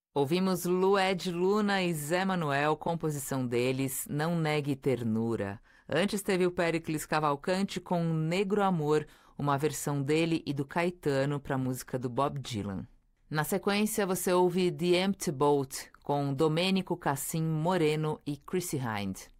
Ouvimos Lued Luna e Zé Manuel, composição deles, Não Negue Ternura. Antes teve o Péricles Cavalcante com Negro Amor, uma versão dele e do Caetano para a música do Bob Dylan. Na sequência você ouve The Empty Boat com Domênico Cassim Moreno e Chrissy Hind.